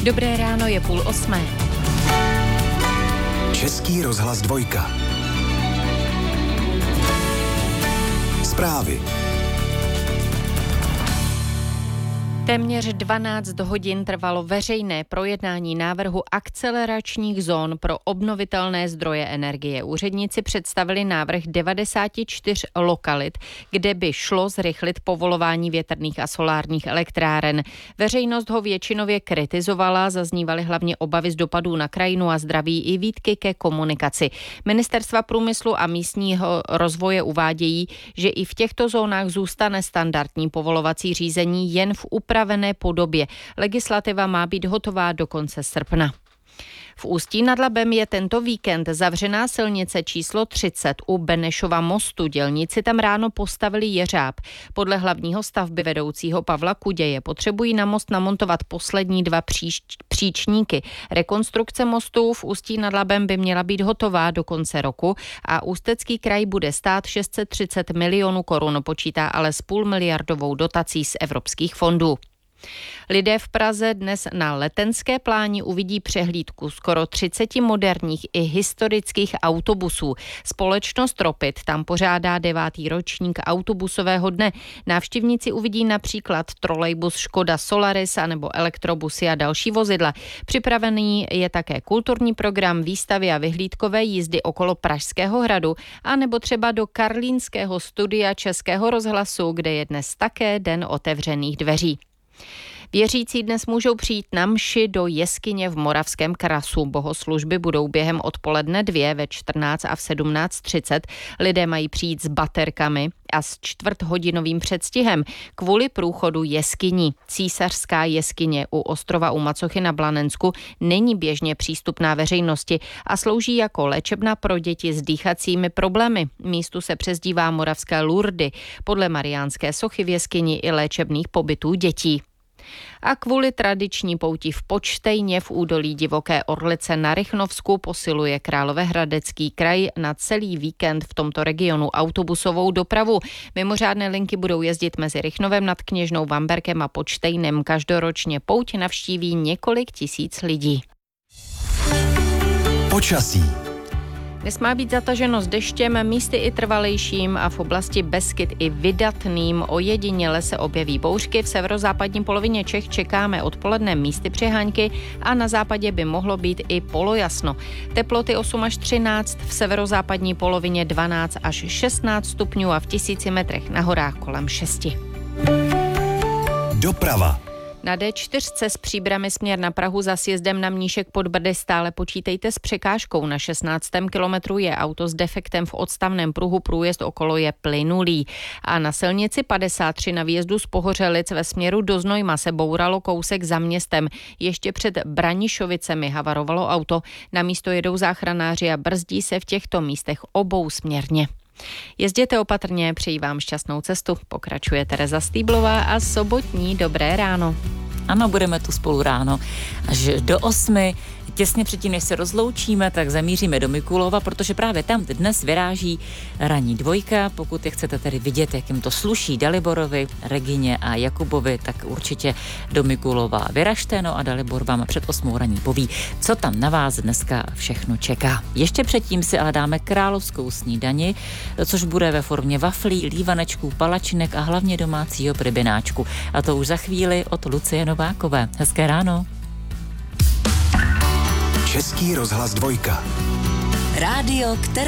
Dobré ráno, je 7:30. Český rozhlas 2. Zprávy. Téměř 12 hodin trvalo veřejné projednání návrhu akceleračních zón pro obnovitelné zdroje energie. Úředníci představili návrh 94 lokalit, kde by šlo zrychlit povolování větrných a solárních elektráren. Veřejnost ho většinově kritizovala, zaznívaly hlavně obavy z dopadů na krajinu a zdraví i výtky ke komunikaci. Ministerstva průmyslu a místního rozvoje uvádějí, že i v těchto zónách zůstane standardní povolovací řízení jen v upravené podobě. Legislativa má být hotová do konce srpna. V Ústí nad Labem je tento víkend zavřená silnice číslo 30 u Benešova mostu. Dělníci tam ráno postavili jeřáb. Podle hlavního stavby vedoucího Pavla Kuděje potřebují na most namontovat poslední 2 příčníky. Rekonstrukce mostu v Ústí nad Labem by měla být hotová do konce roku a Ústecký kraj bude stát 630 milionů korun, počítá ale s půlmiliardovou dotací z evropských fondů. Lidé v Praze dnes na Letenské pláni uvidí přehlídku skoro 30 moderních i historických autobusů. Společnost Ropit tam pořádá 9. ročník autobusového dne. Návštěvníci uvidí například trolejbus Škoda Solaris anebo elektrobusy a další vozidla. Připravený je také kulturní program, výstavy a vyhlídkové jízdy okolo Pražského hradu anebo třeba do karlínského studia Českého rozhlasu, kde je dnes také den otevřených dveří. Věřící dnes můžou přijít na mši do jeskyně v Moravském Krasu. Bohoslužby budou během odpoledne 2 ve 14 a v 17:30. Lidé mají přijít s baterkami a s čtvrthodinovým předstihem kvůli průchodu jeskyní. Císařská jeskyně u ostrova u Macochy na Blanensku není běžně přístupná veřejnosti a slouží jako léčebna pro děti s dýchacími problémy. Místu se přezdívá Moravské Lurdy, podle Mariánské sochy v jeskyni i léčebných pobytů dětí. A kvůli tradiční pouti v Počtejně v údolí Divoké Orlice na Rychnovsku posiluje Královéhradecký kraj na celý víkend v tomto regionu autobusovou dopravu. Mimořádné linky budou jezdit mezi Rychnovem nad Kněžnou, Vamberkem a Počtejnem. Každoročně pouť navštíví několik tisíc lidí. Počasí. Dnes má být zataženo s deštěm, místy i trvalejším a v oblasti Beskyd i vydatným. Ojediněle se objeví bouřky. V severozápadní polovině Čech čekáme odpoledne místy přeháňky a na západě by mohlo být i polojasno. Teploty 8 až 13, v severozápadní polovině 12 až 16 stupňů a v 1000 metrech na horách kolem 6. Doprava. Na D4 s Příbrami směr na Prahu za sjezdem na Mníšek pod Brdy stále počítejte s překážkou. Na 16. kilometru je auto s defektem v odstavném pruhu, průjezd okolo je plynulý. A na silnici 53 na výjezdu z Pohořelic ve směru do Znojma se bouralo kousek za městem. Ještě před Branišovicemi havarovalo auto. Na místo jedou záchranáři a brzdí se v těchto místech obousměrně. Jezděte opatrně, přeji vám šťastnou cestu. Pokračuje Tereza Stýblová a sobotní Dobré ráno. Ano, budeme tu spolu ráno až do 8. Těsně předtím, než se rozloučíme, tak zamíříme do Mikulova, protože právě tam dnes vyráží ranní 2. Pokud je chcete tedy vidět, jak jim to sluší Daliborovi, Regině a Jakubovi, tak určitě do Mikulova vyražte. No a Dalibor vám před 8 ranní poví, co tam na vás dneska všechno čeká. Ještě předtím si ale dáme královskou snídani, což bude ve formě waflí, lívanečků, palačinek a hlavně domácího pribináčku. A to už za chvíli od Lucie Novákové. Hezké ráno. Český rozhlas 2. Rádio, které